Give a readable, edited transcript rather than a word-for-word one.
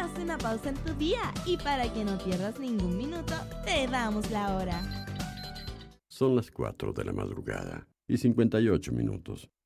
haz una pausa en tu día y para que no pierdas ningún minuto, te damos la hora. Son las 4 de la madrugada y 58 minutos.